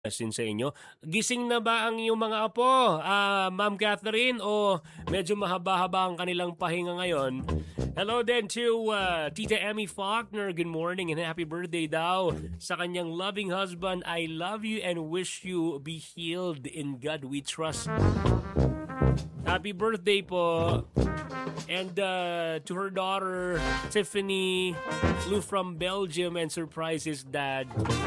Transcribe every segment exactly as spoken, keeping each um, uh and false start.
Sin sa inyo. Gising na ba ang iyong mga apo, ah, Ma'am Catherine, o medyo mahaba-haba ang kanilang pahinga ngayon? Hello din to uh, Tita Emmy Faulkner. Good morning and happy birthday daw sa kanyang loving husband. I love you and wish you be healed. In God we trust. Happy birthday po. And uh, to her daughter, Tiffany, flew from Belgium and surprised his dad.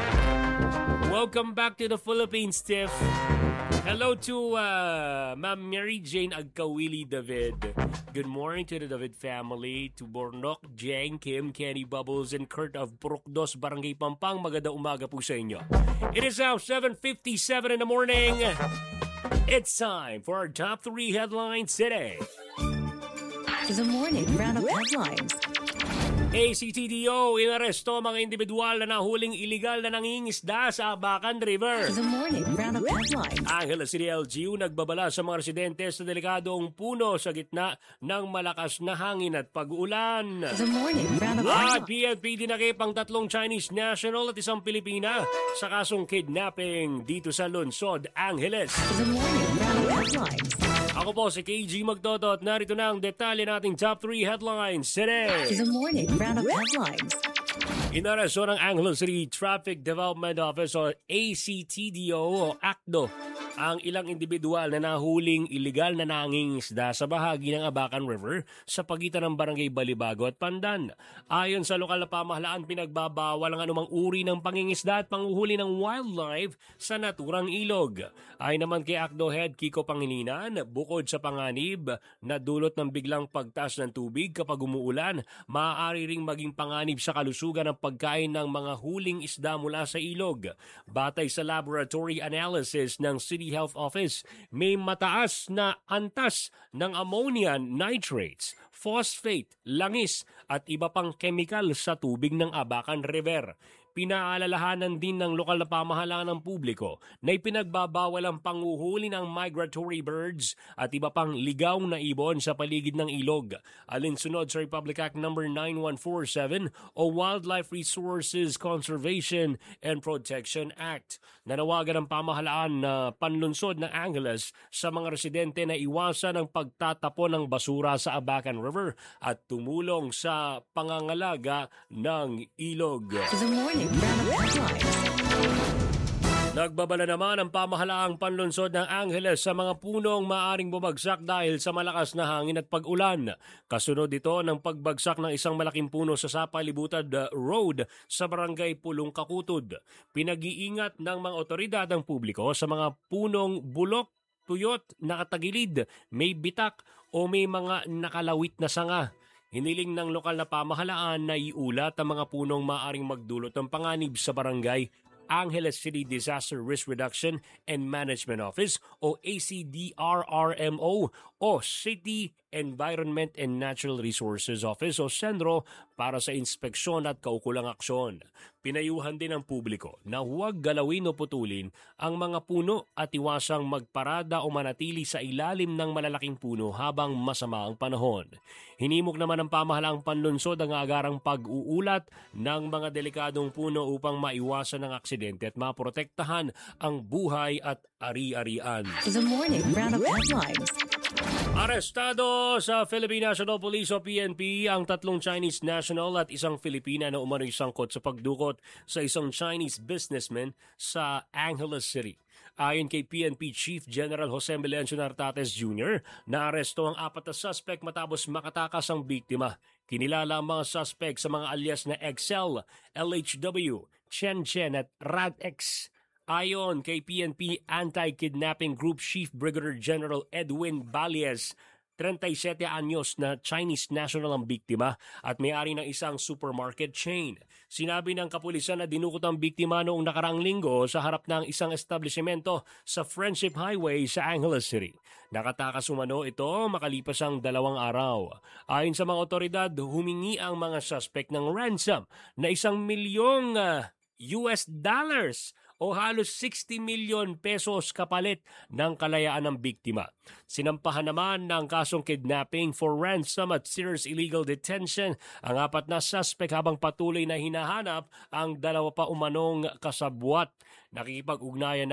Welcome back to the Philippines, Tiff. Hello to uh, Ma'am Mary Jane Agkawili David. Good morning to the David family, to Bornok, Jeng, Kim, Kenny, Bubbles, and Kurt of Purukdos, Barangay Pampang. Magandang umaga po sa inyo. It is now seven fifty-seven in the morning. It's time for our top three headlines today. The morning roundup headlines. A C T D O inaresto mga individual na nahuling iligal na nangingisda sa Abacan River. The morning roundup headlines. Angeles City L G U nagbabala sa mga residente sa delikadong puno sa gitna ng malakas na hangin at pag-ulan. The morning roundup At headlines. P N P dinakip ang tatlong Chinese national at isang Pilipina sa kasong kidnapping dito sa Lungsod, Angeles. The morning roundup headlines. Ako po si K G Magtoto at narito na ang detalye nating top three headlines today. The morning roundup headlines. Inaresto ng Angeles City Traffic Development Office o A C T D O o A C D O ang ilang individual na nahuling iligal na nangingisda sa bahagi ng Abacan River sa pagitan ng Barangay Balibago at Pandan. Ayon sa lokal na pamahalaan, pinagbabawal ang anumang uri ng pangingisda at panguhuli ng wildlife sa naturang ilog. Ayon naman kay A C D O Head Kiko Pangilinan, bukod sa panganib na dulot ng biglang pagtaas ng tubig kapag umuulan, maaari ring maging panganib sa kalusugan ng pagkain ng mga huling isda mula sa ilog. Batay sa laboratory analysis ng City Health Office, may mataas na antas ng ammonium nitrates, phosphate, langis at iba pang kemikal sa tubig ng Abacan River. Pinaalalahanan din ng lokal na pamahalaan ng publiko na ipinagbabawal ang panguhuli ng migratory birds at iba pang ligaw na ibon sa paligid ng ilog. Alinsunod sa Republic Act number nine one four seven o Wildlife Resources Conservation and Protection Act. Nanawagan ng pamahalaan na panlunsod ng Angeles sa mga residente na iwasan ang pagtatapon ng basura sa Abacan River at tumulong sa pangangalaga ng ilog. The morning roundup headlines. Nagbabala naman ang pamahalaang panlunsod ng Angeles sa mga punong maaring bumagsak dahil sa malakas na hangin at pag-ulan. Kasunod ito ng pagbagsak ng isang malaking puno sa Sapalibutad Road sa Barangay Pulong Kakutod. Pinag-iingat ng mga otoridad ang publiko sa mga punong bulok, tuyot, nakatagilid, may bitak o may mga nakalawit na sanga. Hiniling ng lokal na pamahalaan na iulat ang mga punong maaring magdulot ng panganib sa barangay Angeles City Disaster Risk Reduction and Management Office o A C D R R M O o City Environment and Natural Resources Office o Sendro para sa inspeksyon at kaukulang aksyon. Pinayuhan din ng publiko na huwag galawin o putulin ang mga puno at iwasang magparada o manatili sa ilalim ng malalaking puno habang masama ang panahon. Hinimok naman ng pamahalaang panlunsod ang agarang pag-uulat ng mga delikadong puno upang maiwasan ang aksidente at maprotektahan ang buhay at ari-arian. The morning roundup headlines. Arestado sa Philippine National Police o P N P ang tatlong Chinese national at isang Filipina na umano'y sangkot sa pagdukot sa isang Chinese businessman sa Angeles City. Ayon kay P N P Chief General Jose Melencio Nartates Junior, naaresto ang apat na suspect matapos makatakas ang biktima. Kinilala ang mga suspect sa mga alias na Excel, L H W, Chen Chen at Rad-X. Ayon kay P N P Anti-Kidnapping Group Chief Brigadier General Edwin Balies, thirty-seven anyos na Chinese national ang biktima at may-ari ng isang supermarket chain. Sinabi ng kapulisan na dinukot ang biktima noong nakaraang linggo sa harap ng isang establishmento sa Friendship Highway sa Angeles City. Nakatakas umano ito makalipas ang dalawang araw. Ayon sa mga otoridad, humingi ang mga suspect ng ransom na isang milyong uh, U S dollars o halos sixty million pesos kapalit ng kalayaan ng biktima. Sinampahan naman ng kasong kidnapping for ransom at serious illegal detention ang apat na suspect habang patuloy na hinahanap ang dalawa pa umanong kasabwat. Nakikipag-ugnayan